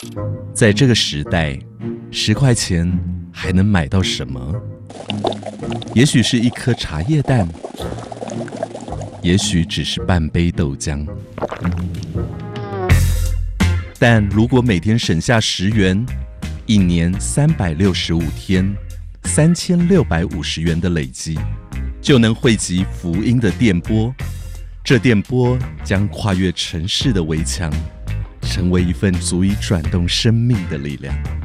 在这个时代，10块钱还能买到什么？也许是一颗茶叶蛋，也许只是半杯豆浆。但如果每天省下10元，一年365天，3650元的累积，就能汇集福音的电波。这电波将跨越城市的围墙，成为一份足以转动生命的力量。